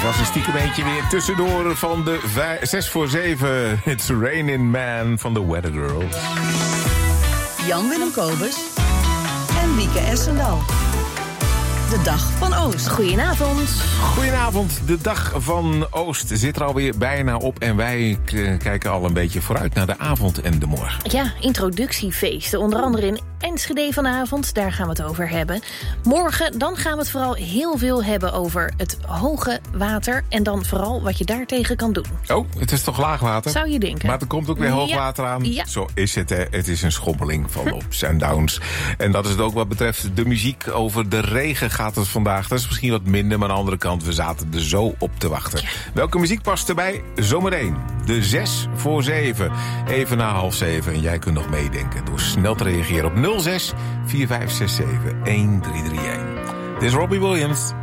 was een stiekem eentje weer tussendoor van de 6 voor 7. It's Raining Man van de Weather Girls. Jan-Willem Kobus en Wieke Essendal. De Dag van Oost. Goedenavond. Goedenavond, de Dag van Oost zit er alweer bijna op. En wij kijken al een beetje vooruit naar de avond en de morgen. Ja, introductiefeesten. Onder andere in Enschede vanavond. Daar gaan we het over hebben. Morgen, dan gaan we het vooral heel veel hebben over het hoge water. En dan vooral wat je daartegen kan doen. Oh, het is toch laagwater? Zou je denken. Maar er komt ook weer hoogwater aan. Ja. Zo is het, hè. Het is een schommeling van ups en downs. En dat is het ook wat betreft de muziek. Over de regen gaat het vandaag. Dat is misschien wat minder, maar aan de andere kant, we zaten er zo op te wachten. Ja. Welke muziek past erbij? Zometeen. De 6 voor 7. Even na 6:30. En jij kunt nog meedenken door snel te reageren op 06 4567 1331. Dit is Robbie Williams.